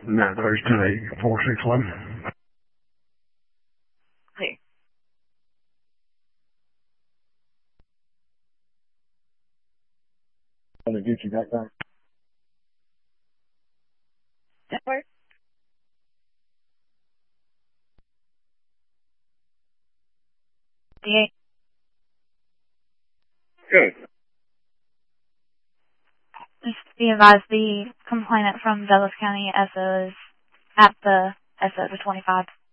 9:30 4611. Clear. Gonna get you back there. That work? D8. Good. Just be advised, the complainant from Douglas County SO is at the SO to 25.